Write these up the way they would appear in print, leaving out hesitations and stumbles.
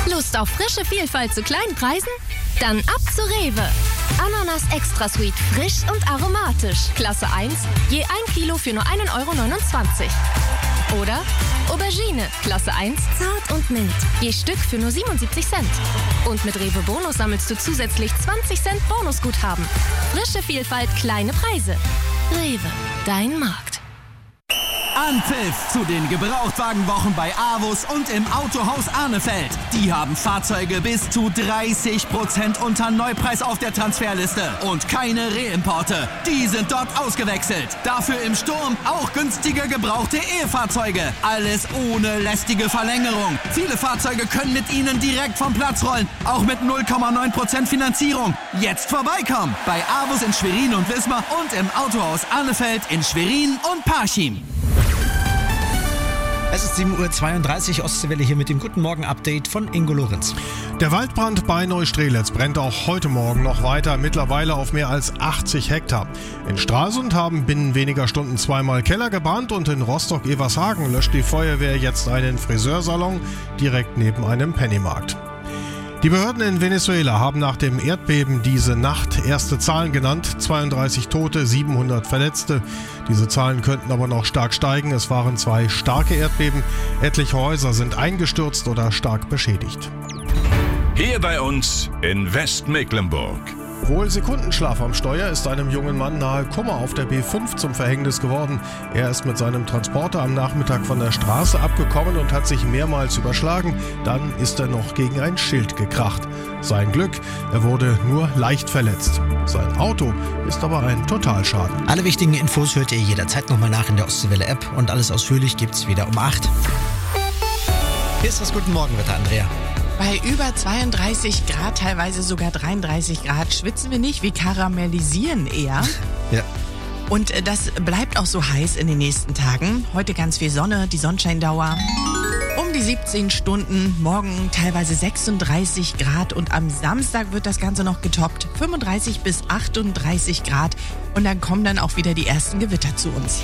Lust auf frische Vielfalt zu kleinen Preisen? Dann ab zu Rewe. Ananas Extra Sweet, frisch und aromatisch. Klasse 1, je 1 Kilo für nur 1,29 €. Oder Aubergine, Klasse 1, zart und mild. Je Stück für nur 77 Cent. Und mit Rewe Bonus sammelst du zusätzlich 20 Cent Bonusguthaben. Frische Vielfalt, kleine Preise. Rewe, dein Markt. Anpfiff zu den Gebrauchtwagenwochen bei AWUS und im Autohaus Arnefeld. Die haben Fahrzeuge bis zu 30% unter Neupreis auf der Transferliste und keine Reimporte. Die sind dort ausgewechselt. Dafür im Sturm auch günstige gebrauchte E-Fahrzeuge. Alles ohne lästige Verlängerung. Viele Fahrzeuge können mit ihnen direkt vom Platz rollen. Auch mit 0,9% Finanzierung. Jetzt vorbeikommen. Bei AWUS in Schwerin und Wismar und im Autohaus Arnefeld in Schwerin und Parchim. Es ist 7:32 Uhr, Ostseewelle hier mit dem Guten Morgen-Update von Ingo Lorenz. Der Waldbrand bei Neustrelitz brennt auch heute Morgen noch weiter, mittlerweile auf mehr als 80 Hektar. In Stralsund haben binnen weniger Stunden zweimal Keller gebrannt und in Rostock-Evershagen löscht die Feuerwehr jetzt einen Friseursalon direkt neben einem Pennymarkt. Die Behörden in Venezuela haben nach dem Erdbeben diese Nacht erste Zahlen genannt. 32 Tote, 700 Verletzte. Diese Zahlen könnten aber noch stark steigen. Es waren 2 starke Erdbeben. Etliche Häuser sind eingestürzt oder stark beschädigt. Hier bei uns in Westmecklenburg. Wohl Sekundenschlaf am Steuer ist einem jungen Mann nahe Kummer auf der B5 zum Verhängnis geworden. Er ist mit seinem Transporter am Nachmittag von der Straße abgekommen und hat sich mehrmals überschlagen. Dann ist er noch gegen ein Schild gekracht. Sein Glück, er wurde nur leicht verletzt. Sein Auto ist aber ein Totalschaden. Alle wichtigen Infos hört ihr jederzeit nochmal nach in der Ostseewelle-App und alles ausführlich gibt's wieder um 8. Hier ist das Guten Morgenwetter, Andrea. Bei über 32 Grad, teilweise sogar 33 Grad, schwitzen wir nicht, wir karamellisieren eher. Ja. Und das bleibt auch so heiß in den nächsten Tagen. Heute ganz viel Sonne, die Sonnenscheindauer um die 17 Stunden, morgen teilweise 36 Grad und am Samstag wird das Ganze noch getoppt, 35 bis 38 Grad und dann kommen dann auch wieder die ersten Gewitter zu uns.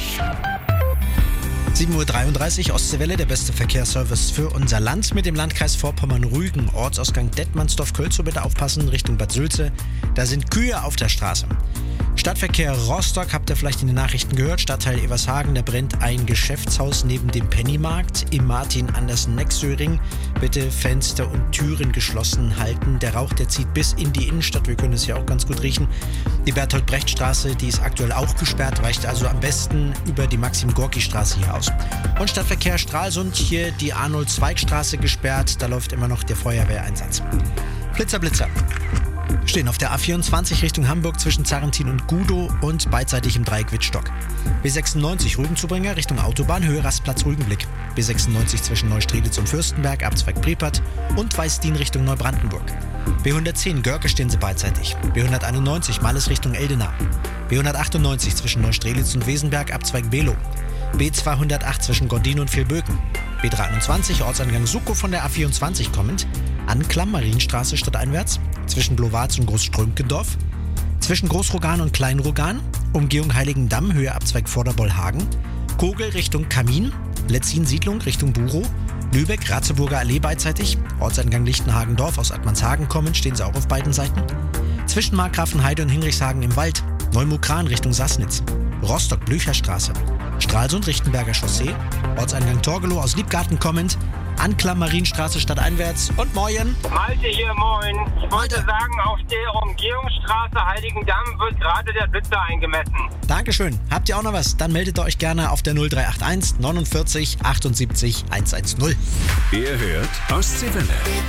7:33 Uhr, Ostseewelle, der beste Verkehrsservice für unser Land mit dem Landkreis Vorpommern-Rügen. Ortsausgang Detmandsdorf-Kölzow, bitte aufpassen, Richtung Bad Sülze. Da sind Kühe auf der Straße. Stadtverkehr Rostock, habt ihr vielleicht in den Nachrichten gehört, Stadtteil Evershagen, da brennt ein Geschäftshaus neben dem Pennymarkt im Martin-Andersen-Nexöring. Bitte Fenster und Türen geschlossen halten. Der Rauch, der zieht bis in die Innenstadt, wir können es ja auch ganz gut riechen. Die Bertolt-Brecht-Straße, die ist aktuell auch gesperrt, weicht also am besten über die Maxim-Gorki-Straße hier aus. Und Stadtverkehr Stralsund, hier die Arnold-Zweig-Straße gesperrt, da läuft immer noch der Feuerwehreinsatz. Blitzer. Stehen auf der A24 Richtung Hamburg zwischen Zarrentin und Gudow und beidseitig im Dreieck Wittstock. B96 Rügenzubringer Richtung Autobahn, Höhe Rastplatz Rügenblick. B96 zwischen Neustrelitz und Fürstenberg, Abzweig Prepart und Weißdien Richtung Neubrandenburg. B110 Görke stehen sie beidseitig. B191 Malles Richtung Eldena. B198 zwischen Neustrelitz und Wesenberg, Abzweig Below. B208 zwischen Gondin und Vilböken. B321 Ortsangang Suckow von der A24 kommend. Anklam Marienstraße stadteinwärts. Zwischen Blowarz und Großströmkendorf. Zwischen Großrogan und Kleinrogan. Umgehung Heiligendamm, Höhe Abzweig Vorderbollhagen. Kogel Richtung Kamin. Letzin Siedlung Richtung Burow. Lübeck, Ratzeburger Allee beidseitig. Ortsangang Lichtenhagendorf aus Admanshagen kommend, stehen sie auch auf beiden Seiten. Zwischen Markgrafenheide und Hinrichshagen im Wald. Neumukran Richtung Sassnitz. Rostock Blücherstraße. Stralsund Richtenberger Chaussee. Ortseingang Torgelow aus Liebgarten kommend. Anklam Marienstraße stadteinwärts und Moin. Malte hier, moin. Ich wollte sagen, auf der Umgehungsstraße Heiligendamm wird gerade der Blitzer eingemessen. Dankeschön. Habt ihr auch noch was? Dann meldet ihr euch gerne auf der 0381 49 78 110. Ihr hört Ostseewelle.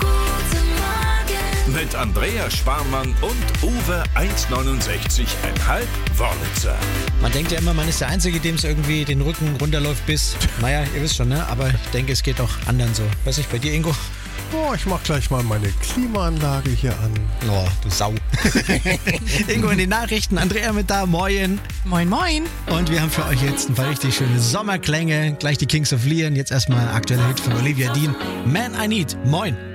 Mit Andrea Sparmann und Uwe 1,69,5 Wörlitzer. Man denkt ja immer, man ist der Einzige, dem es irgendwie den Rücken runterläuft bis, naja, ihr wisst schon, ne? Aber ich denke, es geht auch anderen so. Weiß nicht, bei dir, Ingo? Oh, ich mach gleich mal meine Klimaanlage hier an. Oh, du Sau. Ingo in den Nachrichten, Andrea mit da, moin. Moin, moin. Und wir haben für euch jetzt ein paar richtig schöne Sommerklänge. Gleich die Kings of Leon, jetzt erstmal aktueller Hit von Olivia Dean. Man I Need, moin.